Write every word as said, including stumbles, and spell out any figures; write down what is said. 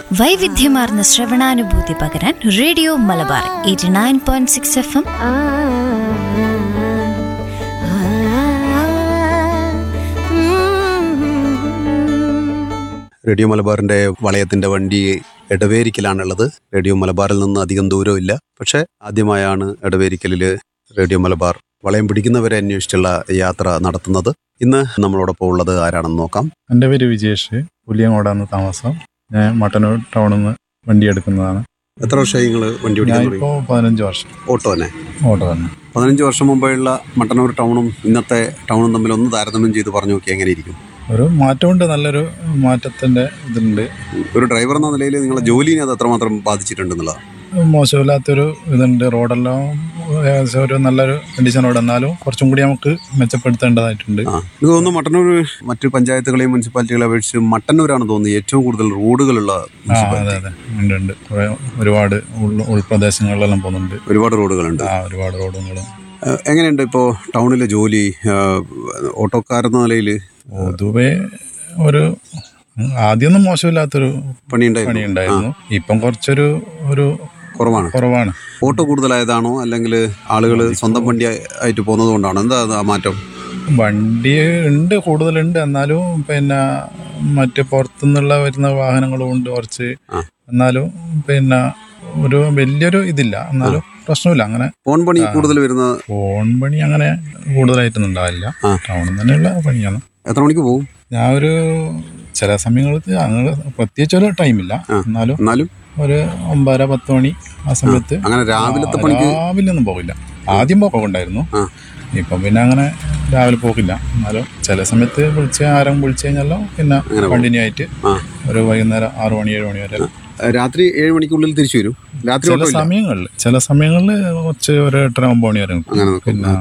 വൈവിധ്യമാർന്ന ശ്രവണാനുഭൂതി പകരാൻ radio Malabar eighty nine point six F M. Radio മലബാറിന്റെ വളയത്തിന്റെ വണ്ടി എടവേരിക്കലാണുള്ളത്. റേഡിയോ മലബാറിൽ നിന്ന് അധികം ദൂരമില്ല. പക്ഷെ ആദ്യമായാണ് എടവേരിക്കലിൽ റേഡിയോ മലബാർ വളയം പിടിക്കുന്നവരെ അന്വേഷിച്ചുള്ള യാത്ര നടത്തുന്നത്. ഇന്ന് നമ്മളോടൊപ്പം ഉള്ളത് ആരാണെന്ന് നോക്കാം. എൻ്റെ പേര് വിജേഷ്, പുലിയങ്ങോടാണ് താമസം. ഞാൻ മട്ടന്നൂർ ടൗണിൽ നിന്ന് വണ്ടി എടുക്കുന്നതാണ്. എത്ര വർഷമായി നിങ്ങൾ വണ്ടി ഓടിക്കാൻ തുടങ്ങി? ഇപ്പോൾ പതിനഞ്ച് വർഷം. ഓട്ടോ തന്നെ? ഓട്ടോ തന്നെ. പതിനഞ്ച് വർഷം മുമ്പുള്ള മട്ടന്നൂർ ടൗണും ഇന്നത്തെ ടൗണും തമ്മിൽ ഒന്ന് താരതമ്യം ചെയ്ത് പറഞ്ഞു നോക്കി, എങ്ങനെ ഇരിക്കും? ഒരു മാറ്റമുണ്ട്, നല്ലൊരു മാറ്റത്തിൻ്റെ ഇതുണ്ട്. ഒരു ഡ്രൈവർ എന്ന നിലയിൽ നിങ്ങളെ ജോലിനെ അത് എത്രമാത്രം ബാധിച്ചിട്ടുണ്ടെന്നുള്ളതാണ്? മോശമില്ലാത്തൊരു ഇതുണ്ട്. റോഡെല്ലാം ഏകദേശം ഒരു നല്ലൊരു കണ്ടീഷൻ റോഡ്, എന്നാലും കുറച്ചും കൂടി നമുക്ക് മെച്ചപ്പെടുത്തേണ്ടതായിട്ടുണ്ട്. എനിക്ക് തോന്നുന്നു മട്ടന്നൂർ മറ്റു പഞ്ചായത്തുകളെയും മുനിസിപ്പാലിറ്റികളെ അപേക്ഷിച്ച് മട്ടന്നൂരാണ് തോന്നുന്നത് ഏറ്റവും കൂടുതൽ റോഡുകളുള്ള. അതെ അതെ ഉണ്ട് ഉണ്ട് കുറേ ഒരുപാട് ഉൾപ്രദേശങ്ങളിലെല്ലാം പോകുന്നുണ്ട്. ഒരുപാട് റോഡുകളുണ്ട്. ആ ഒരുപാട് റോഡുകൾ. എങ്ങനെയുണ്ട് ഇപ്പോൾ ടൗണിലെ ജോലി ഓട്ടോക്കാരെന്ന നിലയിൽ? പൊതുവെ ഒരു ആദ്യമൊന്നും മോശമില്ലാത്തൊരു പണിയുണ്ടായിരുന്നു. പണിയുണ്ടായിരുന്നു. ഇപ്പം കുറച്ചൊരു ഒരു കുറവാണ് കുറവാണ് ഓട്ടോ കൂടുതലായതാണോ അല്ലെങ്കിൽ ആളുകൾ സ്വന്തം വണ്ടി ആയിട്ട് പോകുന്നത് കൊണ്ടാണോ? എന്താ ആ മാറ്റം? വണ്ടി ഉണ്ട്, കൂടുതലുണ്ട്. എന്നാലും പിന്നെ മറ്റ് പുറത്തുനിന്നുള്ള വരുന്ന വാഹനങ്ങളും ഉണ്ട് കുറച്ച്. എന്നാലും പിന്നെ ഒരു വലിയൊരു ഇതില്ല, എന്നാലും പ്രശ്നമില്ല. അങ്ങനെ ഫോൺ പണി കൂടുതൽ വരുന്ന? ഫോൺ പണി അങ്ങനെ കൂടുതലായിട്ടൊന്നും ഉണ്ടാവില്ല. ടൗണിൽ തന്നെയുള്ള പണിയാണ്. എത്ര മണിക്ക് പോകും? ഞാൻ ഒരു ചില സമയങ്ങളിൽ അങ്ങനെ പ്രത്യേകിച്ച് ഒരു ടൈമില്ല, എന്നാലും എന്നാലും ഒരു ഒമ്പതര പത്ത് മണി ആ സമയത്ത്. അങ്ങനെ രാവിലത്തെ പണിക്ക് രാവിലെ ഒന്നും പോകില്ല. ആദ്യം പോക്കുണ്ടായിരുന്നു, ഇപ്പം പിന്നെ അങ്ങനെ രാവിലെ പോകില്ല. എന്നാലും ചില സമയത്ത് വിളിച്ച് ആരും വിളിച്ചു കഴിഞ്ഞാലോ പിന്നെ കണ്ടിന്യൂ ആയിട്ട് ഒരു വൈകുന്നേരം ആറു മണി ഏഴ് മണി വരെ. രാത്രി ഏഴ് മണിക്കുള്ളിൽ തിരിച്ചു വരും. രാത്രി ചില സമയങ്ങളിൽ ചില സമയങ്ങളിൽ കുറച്ച് ഒരു എട്ടര ഒമ്പത് മണി വരെ. പിന്നെ